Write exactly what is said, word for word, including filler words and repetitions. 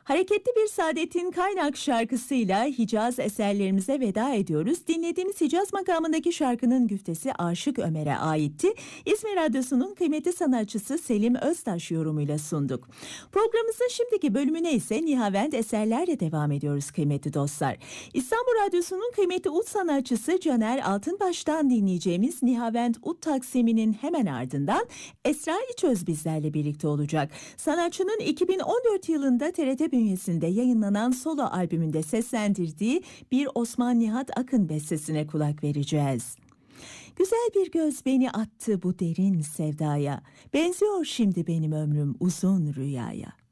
Hareketli bir Saadettin Kaynak şarkısıyla Hicaz eserlerimize veda ediyoruz. Dinlediğimiz Hicaz makamındaki şarkının güftesi Aşık Ömer'e aitti. İzmir Radyosu'nun kıymetli sanatçısı Selim Öztaş yorumuyla sunduk. Programımızın şimdiki bölümüne ise Nihavend eserlerle devam ediyoruz kıymetli dostlar. İstanbul Radyosu'nun kıymetli ud sanatçısı Caner Altınbaş'tan dinleyeceğimiz Nihavend ud taksiminin hemen ardından Esra İçöz bizlerle birlikte olacak. Sanatçının iki bin on dört yılında T R T bünyesinde yayınlanan solo albümünde seslendirdiği bir Osman Nihat Akın bestesine kulak vereceğiz. Güzel bir göz beni attı bu derin sevdaya, benziyor şimdi benim ömrüm uzun rüyaya.